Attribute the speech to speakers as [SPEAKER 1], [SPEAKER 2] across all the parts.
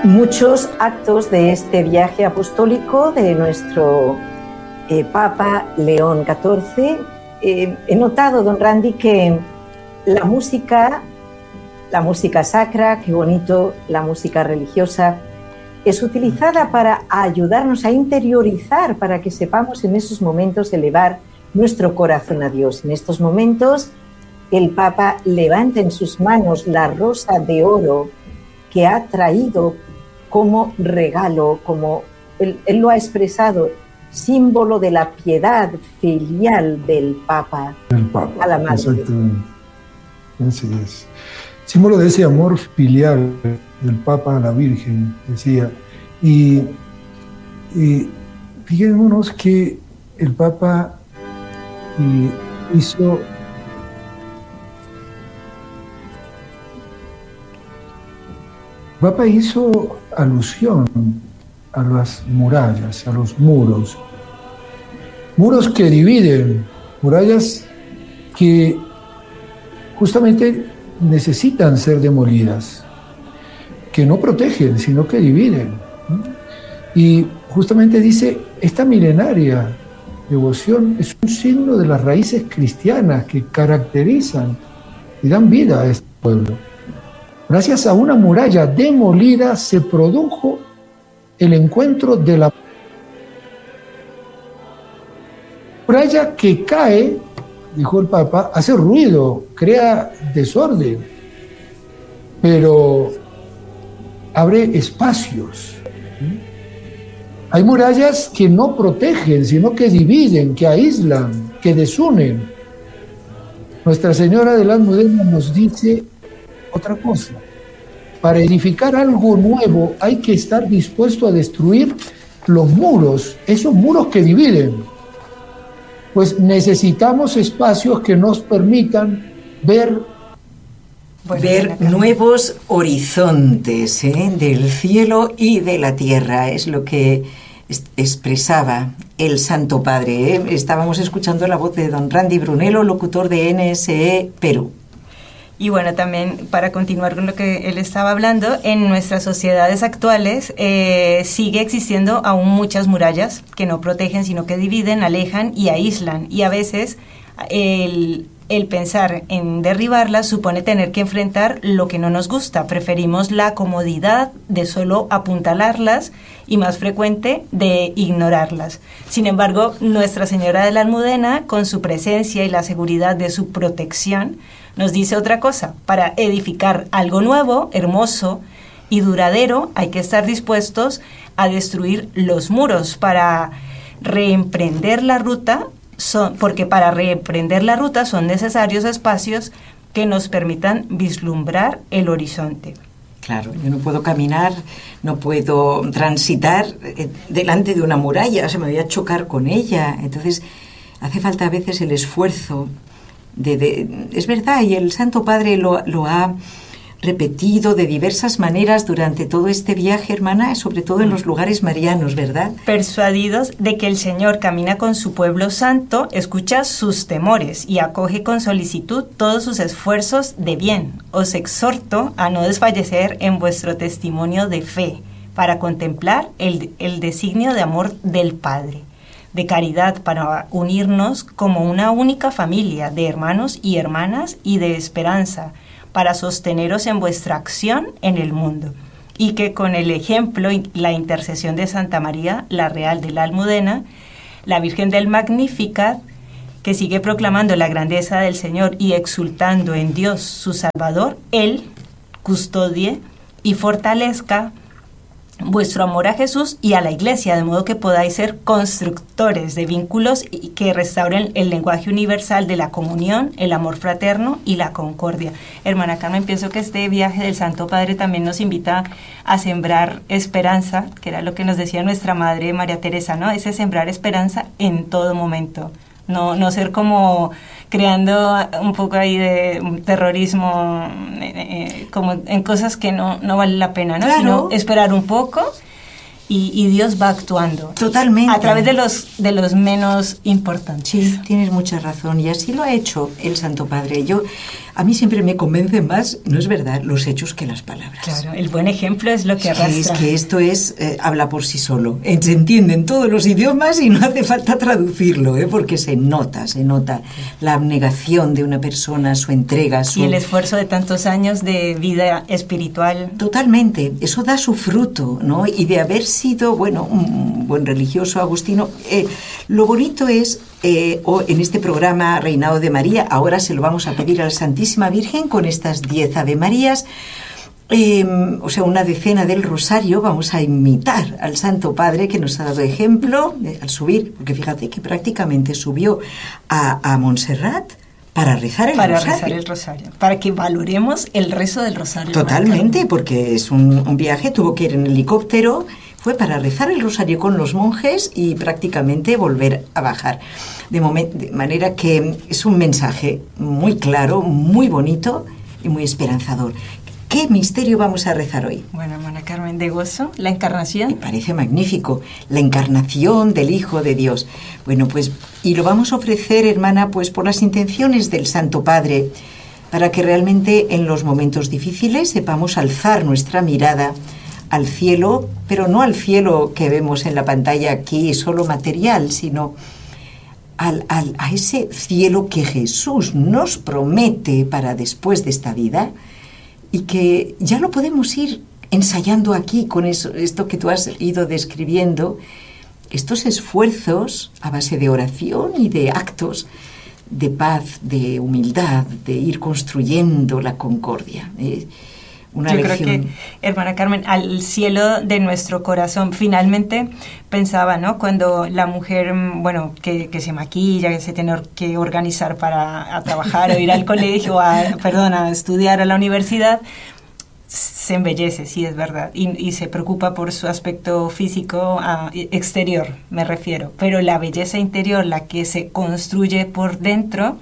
[SPEAKER 1] muchos actos de este viaje apostólico de nuestro Papa León XIV. He notado, don Randy, que la música sacra, qué bonito, la música religiosa, es utilizada para ayudarnos a interiorizar, para que sepamos en esos momentos elevar nuestro corazón a Dios. En estos momentos, el Papa levanta en sus manos la rosa de oro que ha traído como regalo, como él lo ha expresado, símbolo de la piedad filial del Papa, a la Madre.
[SPEAKER 2] Exactamente. Así es. Símbolo de ese amor filial del Papa a la Virgen, decía. Y fijémonos que el Papa hizo alusión a las murallas, a los muros. Muros que dividen, murallas que justamente necesitan ser demolidas, que no protegen, sino que dividen. Y justamente dice, esta milenaria devoción es un signo de las raíces cristianas que caracterizan y dan vida a este pueblo. Gracias a una muralla demolida se produjo el encuentro de la muralla que cae, dijo el Papa, hace ruido, crea desorden, pero abre espacios. Hay murallas que no protegen, sino que dividen, que aíslan, que desunen. Nuestra Señora de la Almudena nos dice otra cosa. Para edificar algo nuevo hay que estar dispuesto a destruir los muros, esos muros que dividen. Pues necesitamos espacios que nos permitan ver
[SPEAKER 3] nuevos horizontes del cielo y de la tierra. Es lo que expresaba el Santo Padre. Estábamos escuchando la voz de don Randy Brunello, locutor de NSE Perú.
[SPEAKER 4] Y bueno, también para continuar con lo que él estaba hablando, en nuestras sociedades actuales sigue existiendo aún muchas murallas que no protegen, sino que dividen, alejan y aíslan. Y a veces el pensar en derribarlas supone tener que enfrentar lo que no nos gusta. Preferimos la comodidad de solo apuntalarlas y, más frecuente, de ignorarlas. Sin embargo, Nuestra Señora de la Almudena, con su presencia y la seguridad de su protección, nos dice otra cosa. Para edificar algo nuevo, hermoso y duradero, hay que estar dispuestos a destruir los muros para reemprender la ruta. Porque para reemprender la ruta son necesarios espacios que nos permitan vislumbrar el horizonte.
[SPEAKER 3] Claro, yo no puedo caminar, no puedo transitar delante de una muralla, me voy a chocar con ella. Entonces, hace falta a veces el esfuerzo es verdad, y el Santo Padre lo ha repetido de diversas maneras durante todo este viaje, hermana, sobre todo en los lugares marianos, ¿verdad? Persuadidos
[SPEAKER 4] de que el Señor camina con su pueblo santo, escucha sus temores y acoge con solicitud todos sus esfuerzos de bien. Os exhorto a no desfallecer en vuestro testimonio de fe, para contemplar el designio de amor del Padre, de caridad, para unirnos como una única familia de hermanos y hermanas, y de esperanza, para sosteneros en vuestra acción en el mundo, y que con el ejemplo y la intercesión de Santa María, la Real de la Almudena, la Virgen del Magnificat, que sigue proclamando la grandeza del Señor y exultando en Dios su Salvador, Él custodie y fortalezca vuestro amor a Jesús y a la Iglesia, de modo que podáis ser constructores de vínculos y que restauren el lenguaje universal de la comunión, el amor fraterno y la concordia. Hermana Carmen, pienso que este viaje del Santo Padre también nos invita a sembrar esperanza, que era lo que nos decía nuestra Madre María Teresa, ¿no? Ese sembrar esperanza en todo momento. No ser como creando un poco ahí de terrorismo como en cosas que no vale la pena, ¿no? Claro. Sino esperar un poco y Dios va actuando.
[SPEAKER 3] Totalmente.
[SPEAKER 4] A través de los menos importantes.
[SPEAKER 3] Sí, tienes mucha razón, y así lo ha hecho el Santo Padre. A mí siempre me convence más, no es verdad, los hechos que las palabras.
[SPEAKER 4] Claro, el buen ejemplo es lo que arrastra.
[SPEAKER 3] Es que esto habla por sí solo. Se entiende en todos los idiomas y no hace falta traducirlo, porque se nota la abnegación de una persona, su entrega.
[SPEAKER 4] Y el esfuerzo de tantos años de vida espiritual.
[SPEAKER 3] Totalmente, eso da su fruto, ¿no? Y de haber sido, un buen religioso agustino, lo bonito es, en este programa Reinado de María, ahora se lo vamos a pedir a la Santísima Virgen con estas 10 Ave Marías, una decena del Rosario. Vamos a imitar al Santo Padre, que nos ha dado ejemplo al subir, porque fíjate que prácticamente subió a Montserrat para rezar el rosario.
[SPEAKER 4] Para que valoremos el rezo del rosario.
[SPEAKER 3] Totalmente, porque es un viaje, tuvo que ir en helicóptero, fue para rezar el rosario con los monjes y prácticamente volver a bajar. De manera que es un mensaje muy claro, muy bonito y muy esperanzador. ¿Qué misterio vamos a rezar hoy?
[SPEAKER 4] Bueno, hermana Carmen, de gozo, la encarnación.
[SPEAKER 3] Me parece magnífico, la encarnación del Hijo de Dios. Bueno, pues, y lo vamos a ofrecer, hermana, pues por las intenciones del Santo Padre, para que realmente en los momentos difíciles sepamos alzar nuestra mirada al cielo, pero no al cielo que vemos en la pantalla aquí, solo material, sino a ese cielo que Jesús nos promete para después de esta vida, y que ya lo podemos ir ensayando aquí con esto que tú has ido describiendo, estos esfuerzos a base de oración y de actos de paz, de humildad, de ir construyendo la concordia.
[SPEAKER 4] Yo creo que, hermana Carmen, al cielo de nuestro corazón. Finalmente pensaba, ¿no? Cuando la mujer, que se maquilla, que se tiene que organizar para trabajar o ir al colegio, a estudiar a la universidad, se embellece, sí, es verdad, y se preocupa por su aspecto físico exterior, me refiero. Pero la belleza interior, la que se construye por dentro,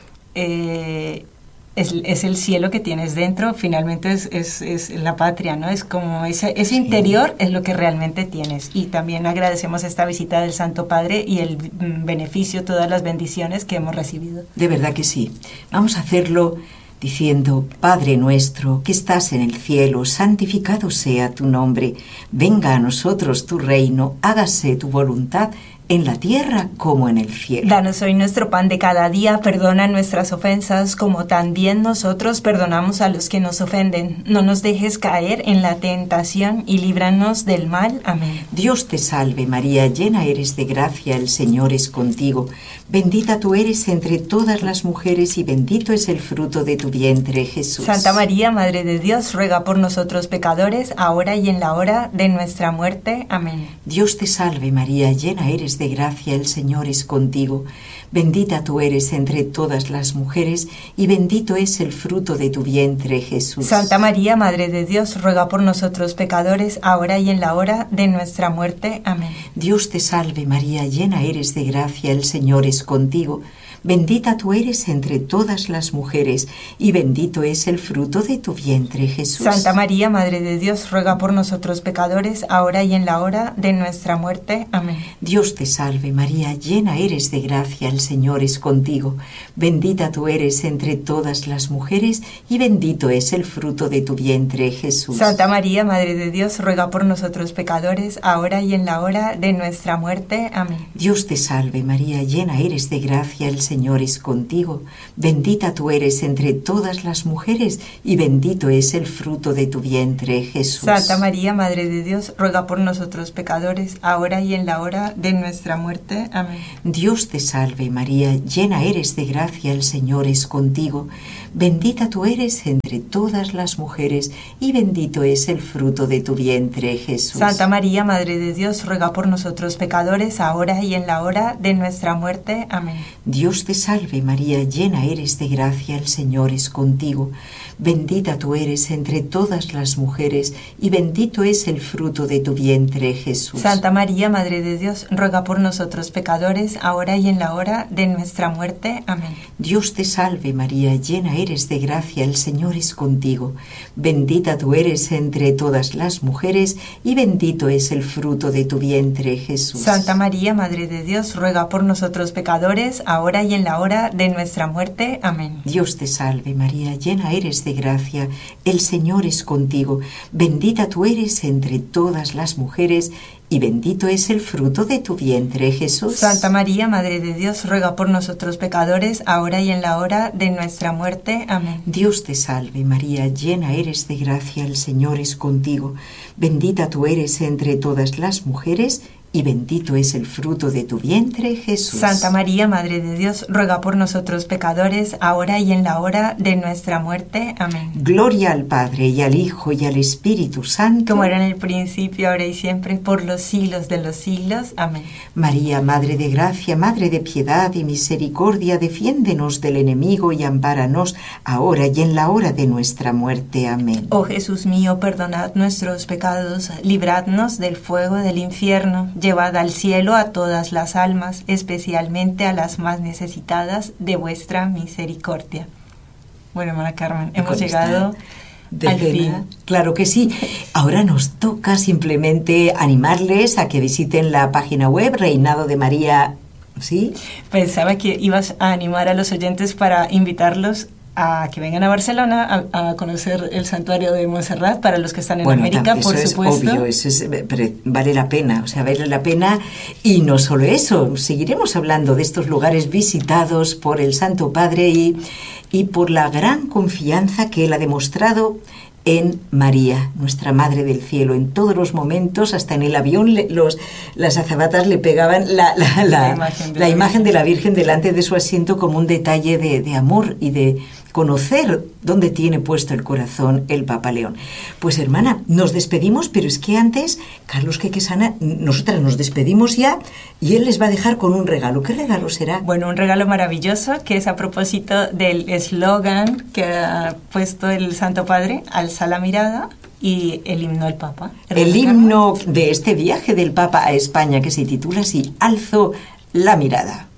[SPEAKER 4] es el cielo que tienes dentro, finalmente es la patria, ¿no? Es como ese interior es lo que realmente tienes. Y también agradecemos esta visita del Santo Padre y el beneficio, todas las bendiciones que hemos recibido.
[SPEAKER 3] De verdad que sí. Vamos a hacerlo diciendo: Padre nuestro, que estás en el cielo, santificado sea tu nombre. Venga a nosotros tu reino, hágase tu voluntad, en la tierra como en el cielo.
[SPEAKER 4] Danos hoy nuestro pan de cada día, perdona nuestras ofensas, como también nosotros perdonamos a los que nos ofenden. No nos dejes caer en la tentación y líbranos del mal. Amén.
[SPEAKER 3] Dios te salve María, llena eres de gracia, el Señor es contigo. Bendita tú eres entre todas las mujeres y bendito es el fruto de tu vientre, Jesús.
[SPEAKER 4] Santa María, Madre de Dios, ruega por nosotros pecadores, ahora y en la hora de nuestra muerte. Amén.
[SPEAKER 3] Dios te salve María, llena eres de gracia, el Señor es contigo. Bendita tú eres entre todas las mujeres y bendito es el fruto de tu vientre, Jesús.
[SPEAKER 4] Santa María, Madre de Dios, ruega por nosotros pecadores, ahora y en la hora de nuestra muerte. Amén.
[SPEAKER 3] Dios te salve María, llena eres de gracia, el Señor es contigo. Bendita tú eres entre todas las mujeres y bendito es el fruto de tu vientre, Jesús.
[SPEAKER 4] Santa María, Madre de Dios, ruega por nosotros pecadores, ahora y en la hora de nuestra muerte. Amén.
[SPEAKER 3] Dios te salve María, llena eres de gracia, el Señor es contigo. Bendita tú eres entre todas las mujeres y bendito es el fruto de tu vientre, Jesús.
[SPEAKER 4] Santa María, Madre de Dios, ruega por nosotros pecadores, ahora y en la hora de nuestra muerte. Amén.
[SPEAKER 3] Dios te salve María, llena eres de gracia, el Señor es contigo. Bendita tú eres entre todas las mujeres y bendito es el fruto de tu vientre, Jesús.
[SPEAKER 4] Santa María, Madre de Dios, ruega por nosotros pecadores, ahora y en la hora de nuestra muerte. Amén.
[SPEAKER 3] Dios te salve María, llena eres de gracia, el Señor es contigo. Bendita tú eres entre todas las mujeres y bendito es el fruto de tu vientre, Jesús.
[SPEAKER 4] Santa María, Madre de Dios, ruega por nosotros pecadores, ahora y en la hora de nuestra muerte. Amén.
[SPEAKER 3] Dios te salve María, llena eres de gracia, el Señor es contigo. bendita tú eres entre todas las mujeres, y bendito es el fruto de tu vientre, Jesús.
[SPEAKER 4] Santa María, Madre de Dios, ruega por nosotros pecadores, ahora y en la hora de nuestra muerte. Amén.
[SPEAKER 3] Dios te salve María, llena eres de gracia, el Señor es contigo. Bendita tú eres entre todas las mujeres, y bendito es el fruto de tu vientre, Jesús.
[SPEAKER 4] Santa María, Madre de Dios, ruega por nosotros pecadores, ahora y en la hora de nuestra muerte. Amén.
[SPEAKER 3] Dios te salve María, llena eres de gracia, el Señor es contigo. Bendita tú eres entre todas las mujeres, y bendito es el fruto de tu vientre, Jesús.
[SPEAKER 4] Santa María, Madre de Dios, ruega por nosotros pecadores, ahora y en la hora de nuestra muerte. Amén.
[SPEAKER 3] Dios te salve María, llena eres de gracia, el Señor es contigo. Bendita tú eres entre todas las mujeres, y bendito es el fruto de tu vientre, Jesús.
[SPEAKER 4] Santa María, Madre de Dios, ruega por nosotros pecadores, ahora y en la hora de nuestra muerte. Amén.
[SPEAKER 3] Gloria al Padre, y al Hijo, y al Espíritu Santo.
[SPEAKER 4] Como era en el principio, ahora y siempre, por los siglos de los siglos. Amén.
[SPEAKER 3] María, Madre de Gracia, Madre de Piedad y Misericordia, defiéndenos del enemigo y ampáranos, ahora y en la hora de nuestra muerte. Amén.
[SPEAKER 4] Oh Jesús mío, perdonad nuestros pecados, libradnos del fuego del infierno, llevad al cielo a todas las almas, especialmente a las más necesitadas de vuestra misericordia. Bueno, hermana Carmen, hemos llegado al fin.
[SPEAKER 3] Claro que sí. Ahora nos toca simplemente animarles a que visiten la página web Reinado de María. ¿Sí?
[SPEAKER 4] Pensaba que ibas a animar a los oyentes para invitarlos a que vengan a Barcelona a conocer el santuario de Montserrat, para los que están en América, por supuesto.
[SPEAKER 3] Obvio, eso es, pero vale la pena, o sea, vale la pena. Y no solo eso, seguiremos hablando de estos lugares visitados por el Santo Padre y por la gran confianza que él ha demostrado en María, nuestra Madre del Cielo. En todos los momentos, hasta en el avión, las azafatas le pegaban la imagen de la Virgen delante de su asiento como un detalle de amor y de conocer dónde tiene puesto el corazón el Papa León. Pues hermana, nos despedimos, pero es que antes, Carlos Quequesana, nosotras nos despedimos ya y él les va a dejar con un regalo. ¿Qué regalo será?
[SPEAKER 4] Bueno, un regalo maravilloso que es a propósito del eslogan que ha puesto el Santo Padre: alza la mirada, y el himno del Papa.
[SPEAKER 3] El himno de este viaje del Papa a España, que se titula así: Alzo la mirada.